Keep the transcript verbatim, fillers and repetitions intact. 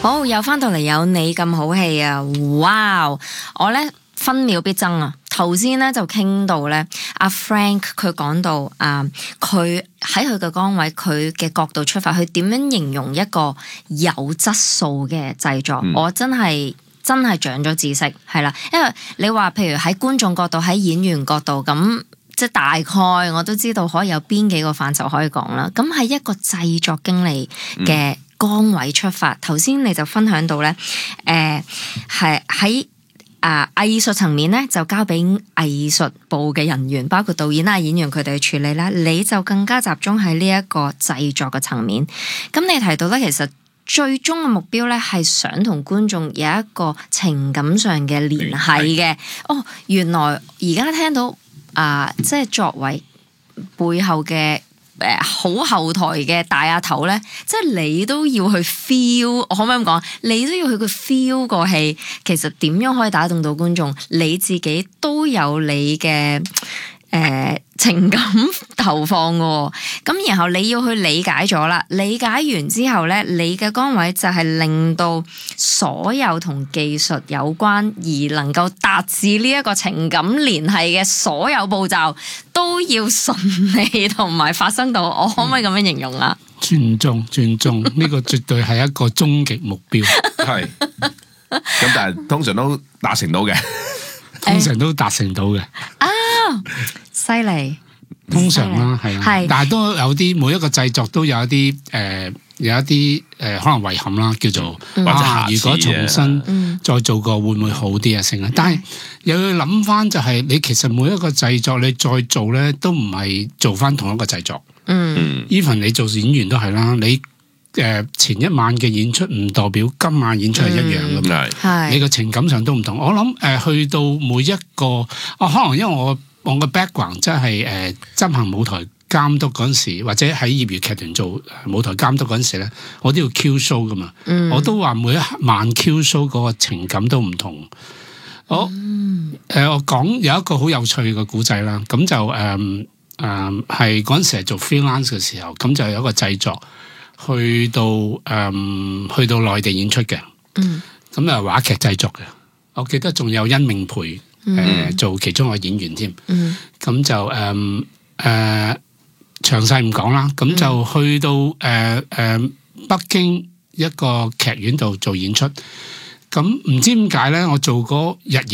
好，又翻到嚟有你咁好戲啊！哇，我咧分秒必爭啊！頭先咧就傾到咧，阿 Frank 佢講到啊，佢喺佢嘅崗位，佢嘅角度出發，佢點樣形容一個有質素嘅製作？嗯、我真係真係長咗知識，係啦，因為你話譬如喺觀眾角度，喺演員角度咁。即係大概我都知道可以有邊幾個範疇可以講啦。咁喺一個製作經理嘅崗位出發，頭先、嗯、你就分享到咧，誒係喺啊藝術層面咧就交俾藝術部嘅人員，包括導演啊、演員佢哋去處理啦。你就更加集中喺呢一個製作嘅層面。咁你提到咧，其實最終嘅目標咧係想同觀眾有一個情感上嘅聯繫嘅。嗯、哦，原來而家聽到。啊，即係作為背後嘅誒好後台嘅大阿頭咧，即係你都要去 feel，我可唔可以咁講？你都要去個 feel 個戲，其實點樣可以打動到觀眾？你自己都有你嘅誒、呃、情感投放嘅，咁然後你要去理解咗啦，理解完之後咧，你嘅崗位就係令到所有同技術有關而能夠達至呢一個情感聯繫嘅所有步驟都要順利同埋發生到，我可唔可以咁樣形容啊？ 尊重尊重，呢個絕對係一個終極目標。 係咁，但係通常都達成到嘅， 通常都達成到嘅。 啊，犀利！ 通常啦，係啊，係，但係都有啲每一個製作都有一啲誒、呃，有一啲誒、呃、可能遺憾啦，叫做、嗯、啊，如果重新再做過會唔會好啲啊？成啊、嗯！但係又要諗翻就係、是、你其實每一個製作你再做咧，都唔係做翻同一個製作。嗯，even 你做演員都係啦，你誒、呃、前一晚嘅演出唔代表今晚演出係一樣噶嘛，係、嗯、你個情感上都唔同。我諗誒、呃、去到每一個啊，可能因為我。我嘅 background 即係誒執行舞台監督嗰陣時，或者喺業餘劇團做舞台監督嗰陣時咧，我都要 Q show 噶嘛。嗯、我都話每一晚 Q show 嗰個情感都唔同。我誒、嗯呃、我講有一個好有趣嘅故仔啦。咁就誒誒係嗰陣時係做 freelance 嘅時候，咁就有一個製作去到誒、呃、去到內地演出嘅。嗯，咁啊話劇製作嘅，我記得仲有殷明培。誒、呃、做其中個演員添，咁、嗯、就誒誒、呃、詳細唔講啦。咁就去到誒誒、呃呃、北京一個劇院度做演出。咁唔知點解咧？我做嗰日